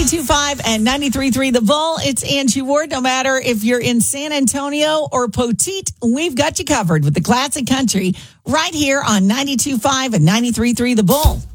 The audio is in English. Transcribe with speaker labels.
Speaker 1: 92.5 and 93.3 The Bull. It's Angie Ward. No matter if you're in San Antonio or Poteet, we've got you covered with the classic country right here on 92.5 and 93.3 The Bull.